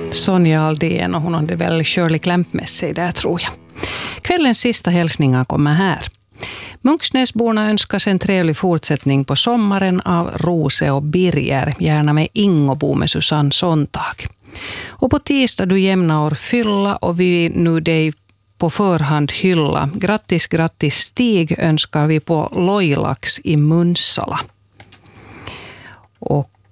Sonja Aldén, och hon hade väl Shirley Clamp med sig där, tror jag. Kvällens sista hälsningar kommer här. Munksnäsborna önskas en trevlig fortsättning på sommaren av Rose och Birger, gärna med Ingobo med Susanne Sontag. Och på tisdag du jämna år fylla, och vi nu dig på förhand hylla. Grattis, grattis Stig önskar vi på Loilax i Munsala. Och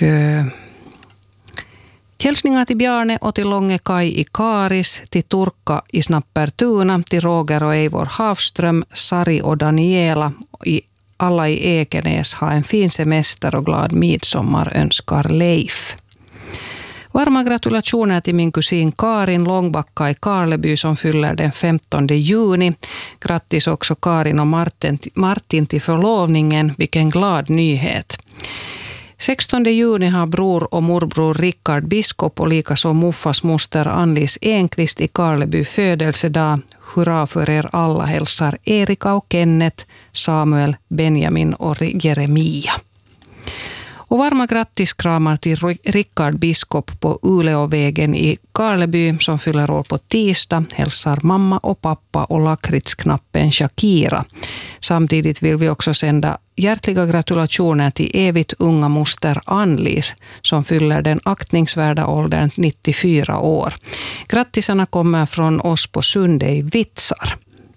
hälsningar till Bjarne och till Långe Kai i Karis, till Turka i Snappertuna, till Roger och Eivor Havström, Sari och Daniela, alla i Ekenäs, ha en fin semester och glad midsommar önskar Leif. Varma gratulationer till min kusin Karin Långbacka i Karleby som fyller den 15 juni. Grattis också Karin och Martin till förlovningen, vilken glad nyhet. 16 juni har bror och morbror Rickard Biskop och likaså muffas moster Anlis Enqvist i Karleby födelsedag. Hurra för er alla, hälsar Erika och Kenneth, Samuel, Benjamin och Jeremia. Och varma grattiskramar till Rickard Biskop på Uleåvägen i Karleby som fyller år på tisdag. Hälsar mamma och pappa och lakritsknappen Shakira. Samtidigt vill vi också sända hjärtliga gratulationer till evigt unga moster Anlis som fyller den aktningsvärda åldern 94 år. Grattisarna kommer från oss på Sunde i Vitsar.